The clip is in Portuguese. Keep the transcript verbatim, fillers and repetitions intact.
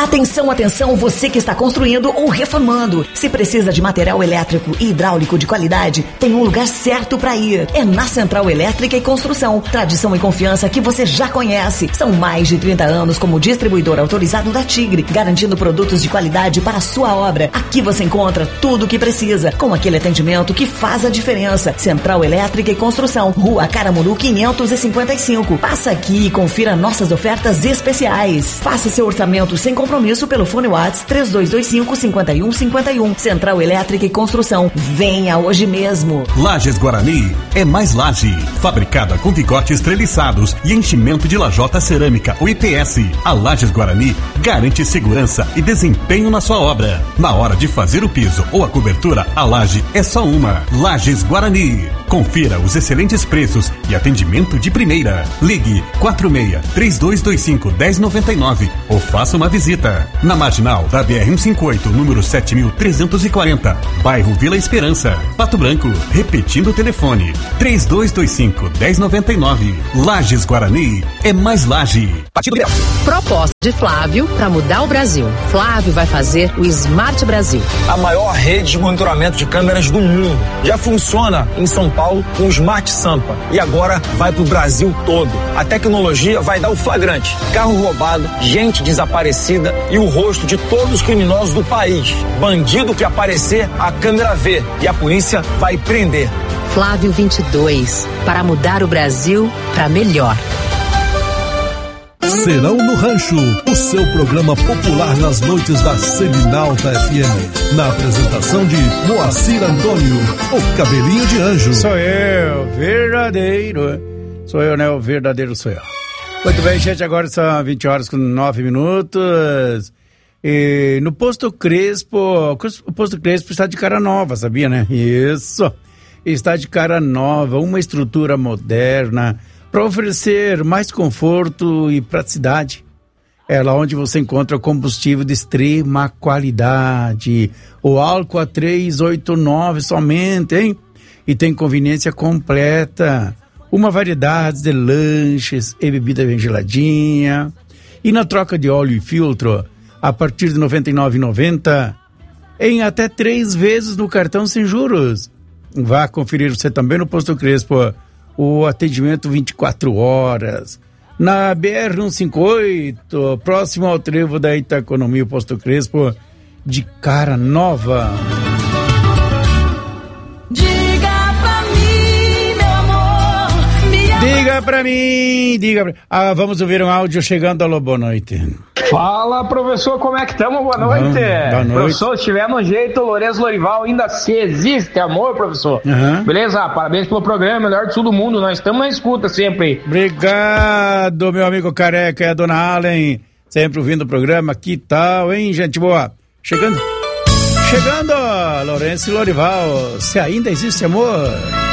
Atenção, atenção, você que está construindo ou reformando. Se precisa de material elétrico e hidráulico de qualidade, tem um lugar certo para ir. É na Central Elétrica e Construção. Tradição e confiança que você já conhece. São mais de trinta anos como distribuidor autorizado da Tigre, garantindo produtos de qualidade para a sua obra. Aqui você encontra tudo o que precisa, com aquele atendimento que faz a diferença. Central Elétrica e Construção, Rua Caramuru quinhentos e cinquenta e cinco. Passa aqui e confira nossas ofertas especiais. Faça seu orçamento sem compromisso pelo fone WhatsApp três dois dois cinco, cinco um cinco um. Central Elétrica e Construção. Venha hoje mesmo. Lajes Guarani é mais laje. Fabricada com vigotes treliçados e enchimento de lajota cerâmica, o I P S. A Lajes Guarani garante segurança e desempenho na sua obra. Na hora de fazer o piso ou a cobertura, a laje é só uma. Lajes Guarani. Confira os excelentes preços e atendimento de primeira. Ligue quatro seis, três dois dois cinco, um zero nove nove ou faça uma visita. Na marginal da B R cento e cinquenta e oito, número sete mil trezentos e quarenta, bairro Vila Esperança, Pato Branco. Repetindo o telefone, três dois dois cinco, um zero nove nove. Lajes Guarani é mais laje. Partido Liberal. Proposta de Flávio para mudar o Brasil. Flávio vai fazer o Smart Brasil. A maior rede de monitoramento de câmeras do mundo. Já funciona em São Paulo com o Smart Sampa. E agora vai pro Brasil todo. A tecnologia vai dar o flagrante. Carro roubado, gente desaparecida e o rosto de todos os criminosos do país. Bandido que aparecer, a câmera vê. E a polícia vai prender. Flávio vinte e dois. Para mudar o Brasil para melhor. Serão no Rancho, o seu programa popular nas noites da Seminalta F M. Na apresentação de Moacir Antônio, o cabelinho de anjo. Sou eu, verdadeiro. Sou eu, né? O verdadeiro sou eu. Muito bem, gente, agora são vinte horas com nove minutos. E no Posto Crespo, o Posto Crespo está de cara nova, sabia, né? Isso, está de cara nova, uma estrutura moderna, para oferecer mais conforto e praticidade. É lá onde você encontra combustível de extrema qualidade. O álcool a três oito nove somente, hein? E tem conveniência completa. Uma variedade de lanches e bebida bem geladinha. E na troca de óleo e filtro, a partir de noventa e nove reais e noventa centavos, em até três vezes no cartão sem juros. Vá conferir você também no Posto Crespo. O atendimento vinte e quatro horas. Na B R cento e cinquenta e oito, próximo ao trevo da Itaeconomia, o Posto Crespo, de cara nova. Diga pra mim, meu amor, me ama. Diga pra mim, diga pra mim. Ah, vamos ouvir um áudio chegando. Alô, boa noite. Fala, professor, como é que estamos? Boa noite. Boa noite. Professor, se tiver no jeito, Lourenço Lorival, ainda se existe amor, professor. Uhum. Beleza? Parabéns pelo programa, melhor de todo mundo. Nós estamos na escuta sempre. Obrigado, meu amigo Careca e a dona Allen, sempre ouvindo o programa. Que tal, hein, gente boa? Chegando, chegando, Lourenço Lorival, se ainda existe amor.